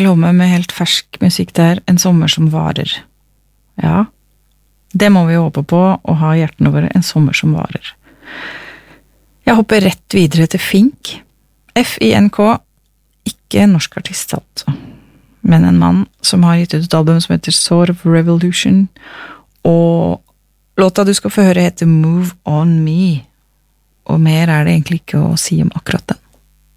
Tjomme med helt fersk musikk der, En sommer som varer. Ja, det må vi håpe på, å ha hjertene våre En sommer som varer. Jeg hopper rett videre til Fink. F-I-N-K, ikke en norsk artist altså, men en mann som har gitt ut et album som heter Sort of Revolution, og låta du skal få høre heter Move On Me, og mer er det egentlig ikke å si om akkurat den.